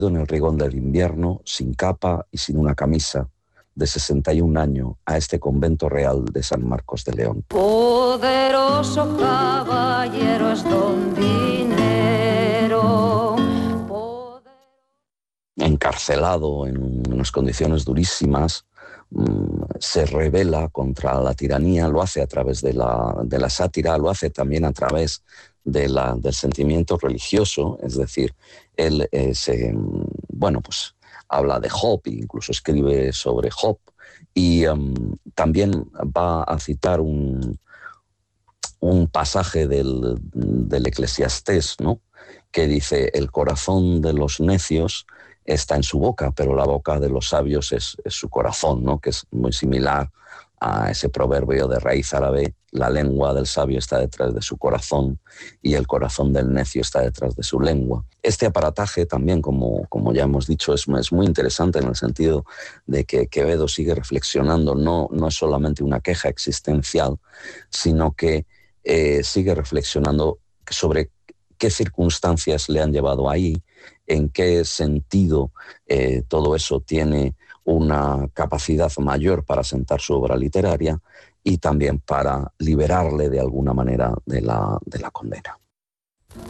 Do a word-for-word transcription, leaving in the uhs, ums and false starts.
en el rigor del invierno, sin capa y sin una camisa, de sesenta y un años, a este convento real de San Marcos de León. Poderoso caballero es don Dinero. Poder... Encarcelado en unas condiciones durísimas, se rebela contra la tiranía, lo hace a través de la, de la sátira, lo hace también a través de la, del sentimiento religioso, es decir, él eh, se, bueno, pues habla de Job, incluso escribe sobre Job, y um, también va a citar un, un pasaje del, del Eclesiastés, ¿no?, que dice: el corazón de los necios está en su boca, pero la boca de los sabios es, es su corazón, ¿no?, que es muy similar a ese proverbio de raíz árabe: la lengua del sabio está detrás de su corazón y el corazón del necio está detrás de su lengua. Este aparataje también, como, como ya hemos dicho, es, es muy interesante en el sentido de que Quevedo sigue reflexionando, no, no es solamente una queja existencial, sino que eh, sigue reflexionando sobre qué circunstancias le han llevado ahí, en qué sentido eh, todo eso tiene una capacidad mayor para asentar su obra literaria y también para liberarle de alguna manera de la, de la condena.